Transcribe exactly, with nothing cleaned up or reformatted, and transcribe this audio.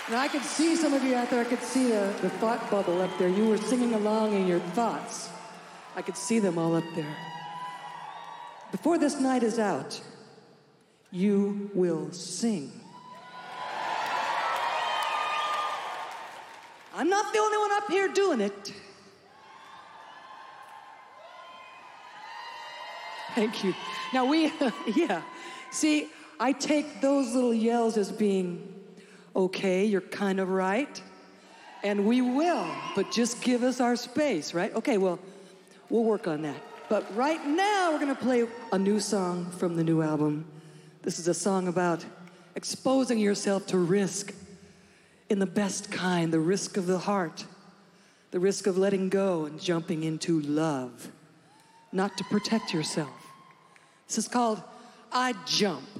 Now, I could see some of you out there. I could see the, the thought bubble up there. You were singing along in your thoughts. I could see them all up there. Before this night is out, you will sing. I'm not the only one up here doing it. Thank you. Now we, yeah. See, I take those little yells as being, okay, you're kind of right. And we will, but just give us our space, right? Okay, well, we'll work on that. But right now, we're gonna play a new song from the new album. This is a song about exposing yourself to risk in the best kind, the risk of the heart, the risk of letting go and jumping into love, not to protect yourself. This is called I Jump.